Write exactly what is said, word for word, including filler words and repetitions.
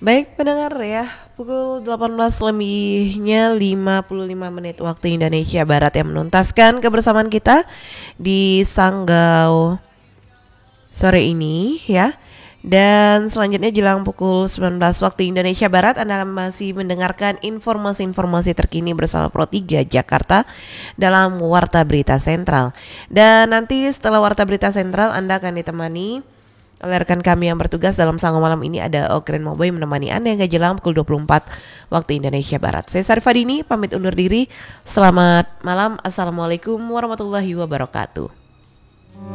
Baik pendengar ya, pukul delapan belas lebihnya lima puluh lima menit waktu Indonesia Barat yang menuntaskan kebersamaan kita di Sanggau sore ini ya. Dan selanjutnya jelang pukul sembilan belas waktu Indonesia Barat Anda masih mendengarkan informasi-informasi terkini bersama Pro tiga Jakarta dalam Warta Berita Sentral. Dan nanti setelah Warta Berita Sentral Anda akan ditemani oleh rekan kami yang bertugas dalam Sanggau malam ini. Ada Okren Moboy menemani Anda hingga jelang pukul dua puluh empat waktu Indonesia Barat. Saya Sarifadini pamit undur diri. Selamat malam. Assalamualaikum warahmatullahi wabarakatuh.